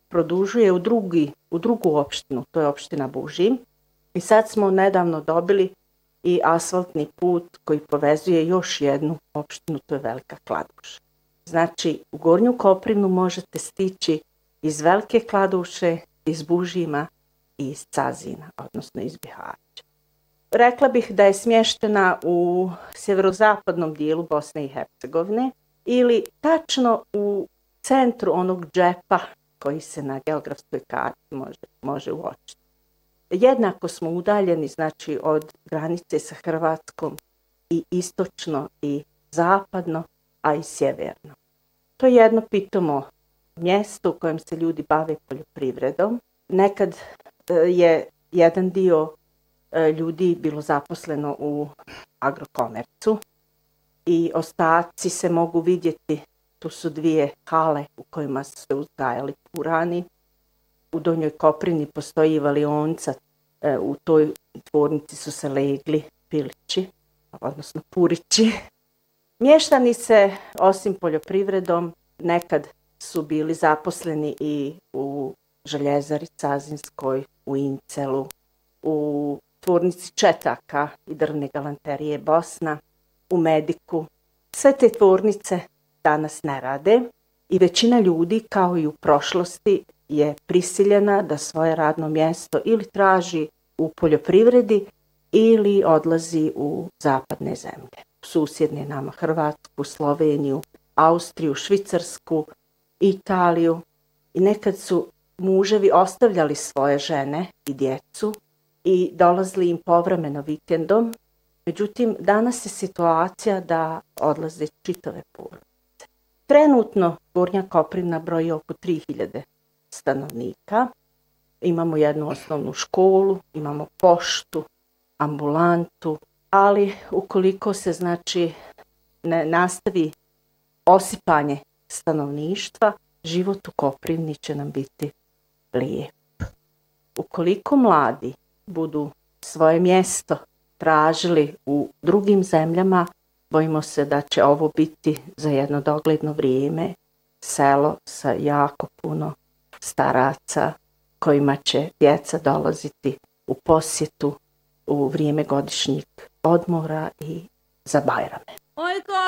produžuje u drugu opštinu, to je opština Bužim. I sad smo nedavno dobili i asfaltni put koji povezuje još jednu opštinu, to je Velika Kladuša. Znači, u Gornju Koprivnu možete stići iz Velike Kladuše, iz Bužima i iz Cazina, odnosno iz Bihaća. Rekla bih da je smještena u sjeverozapadnom dijelu Bosne i Hercegovine ili tačno u centru onog džepa koji se na geografskoj karti može uočiti. Jednako smo udaljeni, znači, od granice sa Hrvatskom i istočno i zapadno, a i sjeverno. To je jedno pitamo mjesto u kojem se ljudi bave poljoprivredom. Nekad je jedan dio ljudi bilo zaposleno u agrokomercu i ostaci se mogu vidjeti. Tu su dvije hale u kojima su se uzgajali purani. U Donjoj Koprivni postoji valionica, u toj tvornici su se legli pilići, odnosno purići. Mještani se, osim poljoprivredom, nekad su bili zaposleni i u željezari Cazinskoj, u Incelu, u tvornici četaka i drvne galanterije Bosna, u Mediku. Sve te tvornice danas ne rade i većina ljudi, kao i u prošlosti, je prisiljena da svoje radno mjesto ili traži u poljoprivredi ili odlazi u zapadne zemlje. Susjedne nama Hrvatsku, Sloveniju, Austriju, Švicarsku, Italiju. I nekad su muževi ostavljali svoje žene i djecu i dolazili im povremeno vikendom. Međutim, danas je situacija da odlaze čitave porodice. Trenutno Gornja Koprivna broji oko 3000 stanovnika. Imamo jednu osnovnu školu, imamo poštu, ambulantu, ali ukoliko se, znači, ne nastavi osipanje stanovništva, život u Koprivni će nam biti lijep. Ukoliko mladi budu svoje mjesto tražili u drugim zemljama, bojimo se da će ovo biti za jedno dogledno vrijeme selo sa jako puno staraca kojima će djeca dolaziti u posjetu u vrijeme godišnjeg odmora i za Bajrame.